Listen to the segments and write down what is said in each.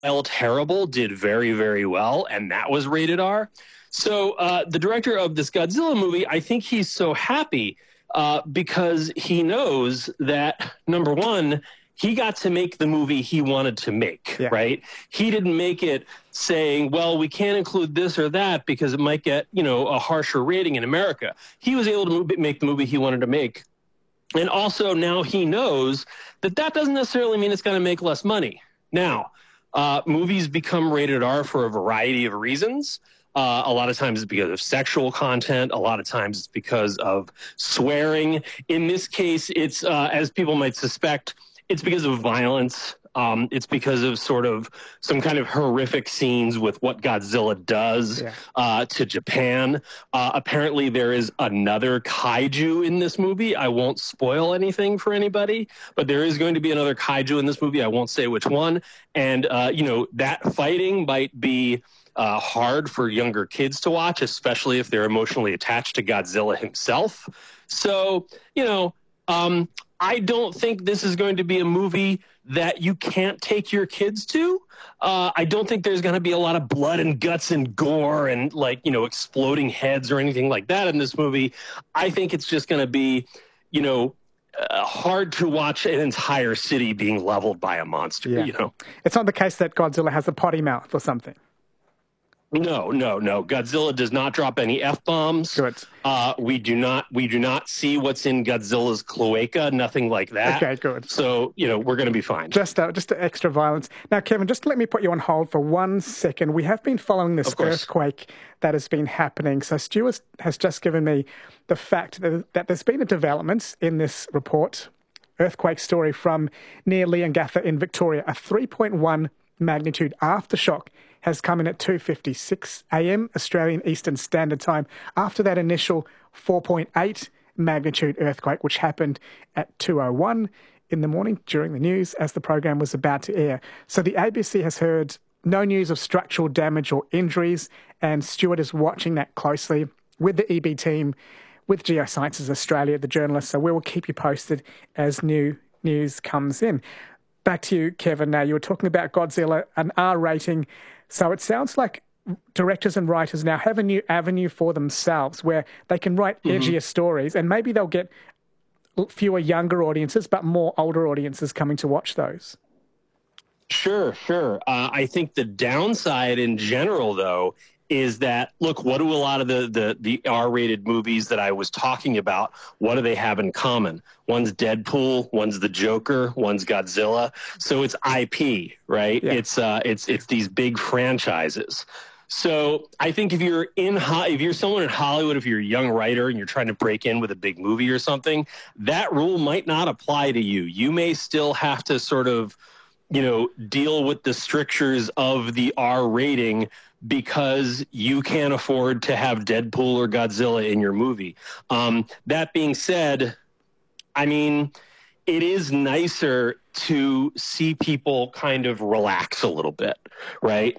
Terrible did very, very well, and that was rated R. So the director of this Godzilla movie, I think he's so happy because he knows that, number one, he got to make the movie he wanted to make, right? He didn't make it saying, well, we can't include this or that because it might get, a harsher rating in America. He was able to make the movie he wanted to make. And also now he knows that doesn't necessarily mean it's going to make less money. Now, movies become rated R for a variety of reasons. A lot of times it's because of sexual content. A lot of times it's because of swearing. In this case, it's, as people might suspect, it's because of violence. It's because of sort of some kind of horrific scenes with what Godzilla does to Japan. Apparently, there is another kaiju in this movie. I won't spoil anything for anybody, but there is going to be another kaiju in this movie. I won't say which one. And, that fighting might be hard for younger kids to watch, especially if they're emotionally attached to Godzilla himself. So, I don't think this is going to be a movie that you can't take your kids to. I don't think there's going to be a lot of blood and guts and gore and exploding heads or anything like that in this movie. I think it's just going to be, hard to watch an entire city being leveled by a monster, It's not the case that Godzilla has a potty mouth or something. No. Godzilla does not drop any F-bombs. Good. We do not see what's in Godzilla's cloaca, nothing like that. Okay, good. So, we're going to be fine. Just extra violence. Now, Kevin, just let me put you on hold for 1 second. We have been following this earthquake that has been happening. So Stuart has just given me the fact that there's been a development in this report, earthquake story from near Leongatha in Victoria, a 3.1 magnitude aftershock has come in at 2:56 a.m. Australian Eastern Standard Time after that initial 4.8 magnitude earthquake, which happened at 2:01 in the morning during the news as the program was about to air. So the ABC has heard no news of structural damage or injuries, and Stuart is watching that closely with the EB team, with Geosciences Australia, the journalists. So we will keep you posted as new news comes in. Back to you, Kevin. Now, you were talking about Godzilla, an R rating. So it sounds like directors and writers now have a new avenue for themselves where they can write edgier stories, and maybe they'll get fewer younger audiences, but more older audiences coming to watch those. Sure. I think the downside in general, though, is that, look, what do a lot of the R-rated movies that I was talking about, what do they have in common? One's Deadpool, one's the Joker, one's Godzilla. So it's IP, right? Yeah. It's these big franchises. So I think if you're someone in Hollywood, if you're a young writer and you're trying to break in with a big movie or something, that rule might not apply to you. You may still have to sort of, deal with the strictures of the R rating because you can't afford to have Deadpool or Godzilla in your movie. That being said, I mean, it is nicer to see people kind of relax a little bit, right?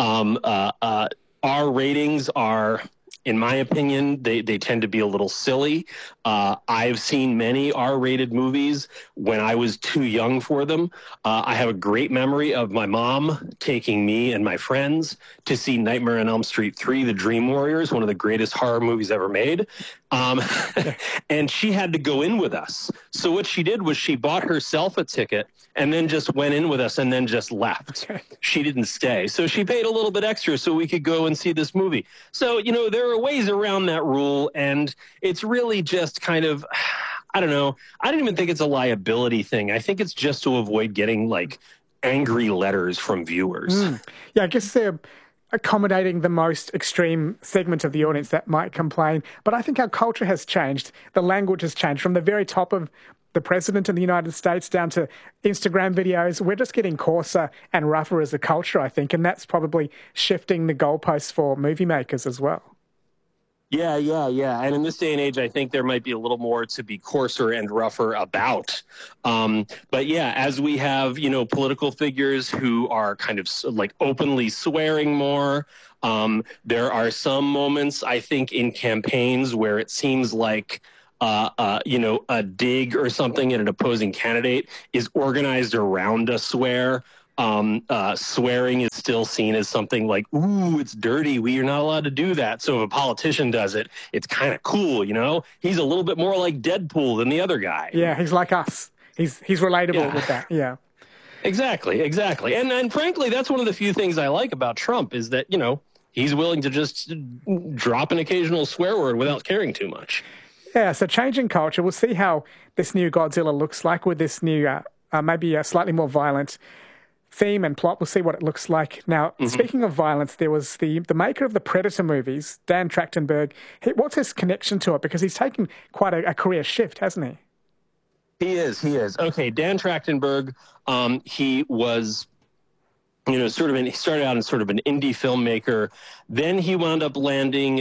R ratings are, in my opinion, they tend to be a little silly. I've seen many R-rated movies when I was too young for them. I have a great memory of my mom taking me and my friends to see Nightmare on Elm Street 3, The Dream Warriors, one of the greatest horror movies ever made. And she had to go in with us. So what she did was she bought herself a ticket and then just went in with us and then just left. Okay. She didn't stay. So she paid a little bit extra so we could go and see this movie. So, there are ways around that rule, and it's really just kind of, I don't know. I don't even think it's a liability thing. I think it's just to avoid getting, angry letters from viewers. Yeah, I guess they're accommodating the most extreme segment of the audience that might complain. But I think our culture has changed. The language has changed from the very top of the president of the United States down to Instagram videos. We're just getting coarser and rougher as a culture, I think, and that's probably shifting the goalposts for movie makers as well. Yeah. And in this day and age, I think there might be a little more to be coarser and rougher about. But yeah, as we have, political figures who are kind of openly swearing more, there are some moments, I think, in campaigns where it seems like a dig or something at an opposing candidate is organized around a swear. Swearing is still seen as something like, ooh, it's dirty. You're not allowed to do that. So if a politician does it, it's kind of cool, you know? He's a little bit more like Deadpool than the other guy. Yeah, he's like us. He's relatable with that, yeah. Exactly. And frankly, that's one of the few things I like about Trump is that, you know, he's willing to just drop an occasional swear word without caring too much. Yeah, so changing culture. We'll see how this new Godzilla looks like with this new, maybe a slightly more violent theme and plot. We'll see what it looks like. Now, speaking of violence, there was the maker of the Predator movies, Dan Trachtenberg. What's his connection to it? Because he's taken quite a career shift, hasn't he? He is. Okay, Dan Trachtenberg, he was, you know, he started out as sort of an indie filmmaker. Then he wound up landing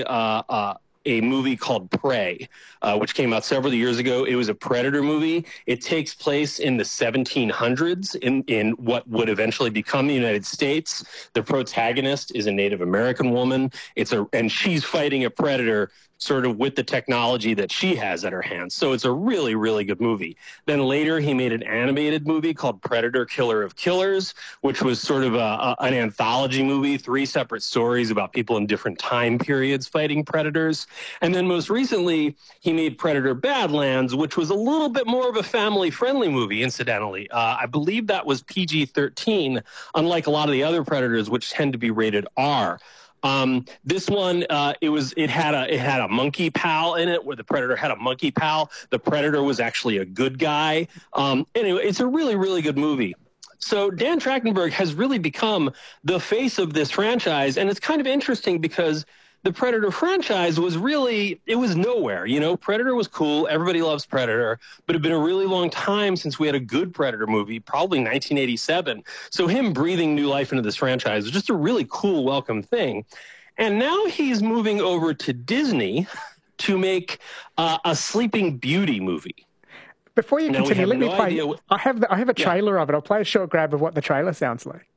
a movie called Prey, which came out several years ago. It was a Predator movie. It takes place in the 1700s in what would eventually become the United States. The protagonist is a Native American woman. And she's fighting a predator sort of with the technology that she has at her hands. So it's a really, really good movie. Then later he made an animated movie called Predator Killer of Killers, which was sort of an anthology movie, 3 separate stories about people in different time periods fighting predators. And then most recently he made Predator Badlands, which was a little bit more of a family-friendly movie, incidentally. I believe that was PG-13, unlike a lot of the other Predators, which tend to be rated R. This one, it had a monkey pal in it, where the predator had a monkey pal. The predator was actually a good guy. Anyway, it's a really, really good movie. So Dan Trachtenberg has really become the face of this franchise, and it's kind of interesting because the Predator franchise was nowhere. You know, Predator was cool. Everybody loves Predator, but it had been a really long time since we had a good Predator movie, probably 1987. So him breathing new life into this franchise was just a really cool, welcome thing. And now he's moving over to Disney to make a Sleeping Beauty movie. Before you continue, let me play. I have a trailer of it. I'll play a short grab of what the trailer sounds like.